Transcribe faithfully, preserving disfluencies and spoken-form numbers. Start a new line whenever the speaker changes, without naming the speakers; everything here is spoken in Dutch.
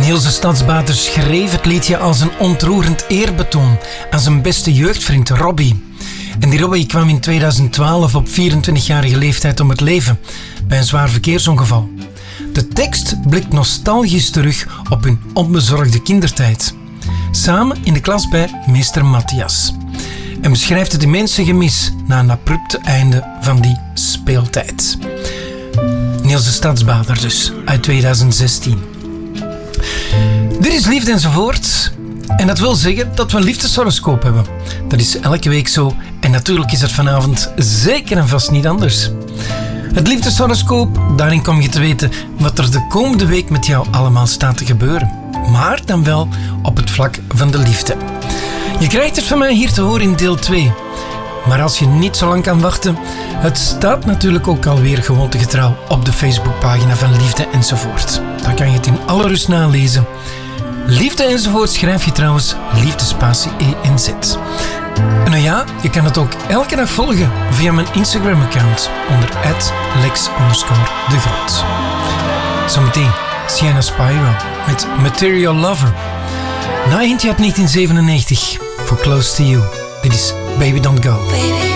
Niels de Stadsbader schreef het liedje als een ontroerend eerbetoon aan zijn beste jeugdvriend Robbie. En die Robbie kwam in tweeduizend twaalf op vierentwintigjarige leeftijd om het leven bij een zwaar verkeersongeval. De tekst blikt nostalgisch terug op hun onbezorgde kindertijd. Samen in de klas bij meester Matthias. En beschrijft het immense gemis na een abrupte einde van die speeltijd. Niels de Stadsbader dus, uit tweeduizend zestien. Dit is Liefde enzovoort. En dat wil zeggen dat we een liefdeshoroscoop hebben. Dat is elke week zo. En natuurlijk is het vanavond zeker en vast niet anders. Het liefdeshoroscoop, daarin kom je te weten wat er de komende week met jou allemaal staat te gebeuren. Maar dan wel op het vlak van de liefde. Je krijgt het van mij hier te horen in deel twee. Maar als je niet zo lang kan wachten, het staat natuurlijk ook alweer gewoontegetrouw op de Facebookpagina van Liefde enzovoort. Daar kan je het in alle rust nalezen. Liefde enzovoort schrijf je trouwens liefdespatie E N Z. En nou ja, je kan het ook elke dag volgen via mijn Instagram-account onder at lex underscore de Groot. Zometeen Sienna Spyro met Material Lover. Na Hintje uit negentien zevenennegentig voor Close to You. Dit is Baby Don't Go. Baby.